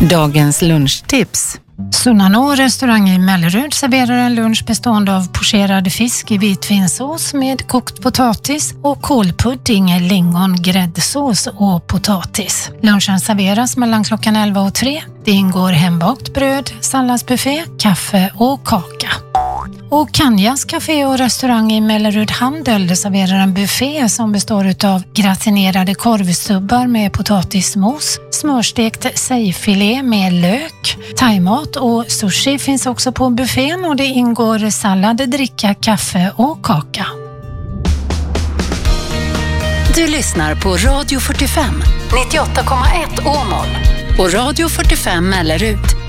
Dagens lunchtips. Sunnanå restaurang i Mellerud serverar en lunch bestående av pocherad fisk i vitvinsås med kokt potatis och kålpudding, lingon, gräddsås och potatis. Lunchen serveras mellan klockan 11 och 3. Det ingår hembakt bröd, salladsbuffé, kaffe och kaka. Och Kanjas café och restaurang i Mellerud Handel serverar en buffé som består av gratinerade korvstubbar med potatismos, smörstekt sejfilé med lök, thaimat och sushi finns också på buffén och det ingår sallad, dricka, kaffe och kaka. Du lyssnar på Radio 45, 98,1 Åmål och Radio 45 Mellerud.